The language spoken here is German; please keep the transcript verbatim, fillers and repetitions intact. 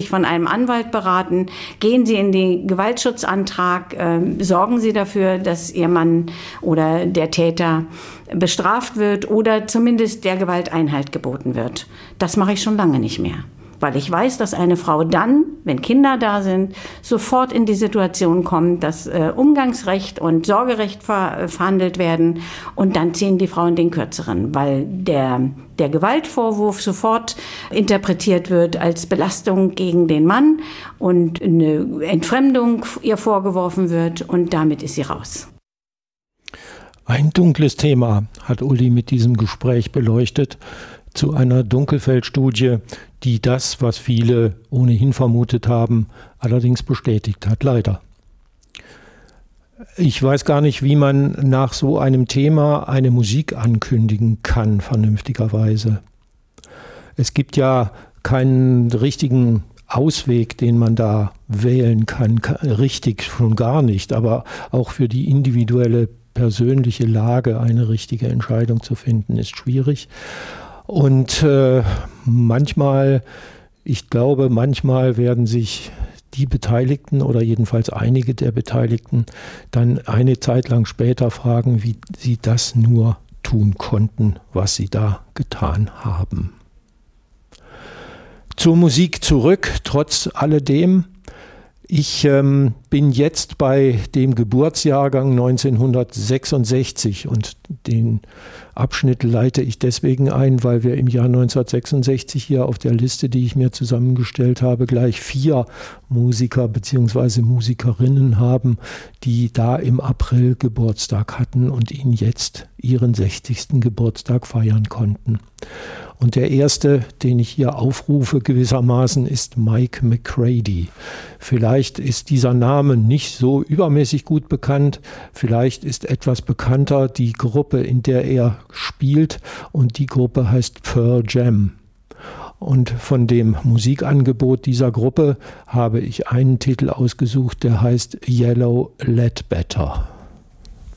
sich von einem Anwalt beraten, gehen Sie in den Gewaltschutzantrag, äh, sorgen Sie dafür, dass Ihr Mann oder der Täter bestraft wird oder zumindest der Gewalt Einhalt geboten wird. Das mache ich schon lange nicht mehr. Weil ich weiß, dass eine Frau dann, wenn Kinder da sind, sofort in die Situation kommt, dass äh, Umgangsrecht und Sorgerecht ver- verhandelt werden und dann ziehen die Frauen den Kürzeren, weil der, der Gewaltvorwurf sofort interpretiert wird als Belastung gegen den Mann und eine Entfremdung ihr vorgeworfen wird und damit ist sie raus. Ein dunkles Thema hat Uli mit diesem Gespräch beleuchtet, zu einer Dunkelfeld-Studie, die das, was viele ohnehin vermutet haben, allerdings bestätigt hat, leider. Ich weiß gar nicht, wie man nach so einem Thema eine Musik ankündigen kann, vernünftigerweise. Es gibt ja keinen richtigen Ausweg, den man da wählen kann, richtig schon gar nicht, aber auch für die individuelle persönliche Lage eine richtige Entscheidung zu finden, ist schwierig. Und äh, manchmal, ich glaube, manchmal werden sich die Beteiligten oder jedenfalls einige der Beteiligten dann eine Zeit lang später fragen, wie sie das nur tun konnten, was sie da getan haben. Zur Musik zurück, trotz alledem. Ich ähm, bin jetzt bei dem Geburtsjahrgang neunzehnhundertsechsundsechzig und den Abschnitt leite ich deswegen ein, weil wir im Jahr neunzehnhundertsechsundsechzig hier auf der Liste, die ich mir zusammengestellt habe, gleich vier Musiker bzw. Musikerinnen haben, die da im April Geburtstag hatten und ihn jetzt ihren sechzigsten Geburtstag feiern konnten. Und der erste, den ich hier aufrufe gewissermaßen, ist Mike McCready. Vielleicht ist dieser Name nicht so übermäßig gut bekannt. Vielleicht ist etwas bekannter die Gruppe, in der er spielt. Und die Gruppe heißt Pearl Jam. Und von dem Musikangebot dieser Gruppe habe ich einen Titel ausgesucht, der heißt Yellow Ledbetter.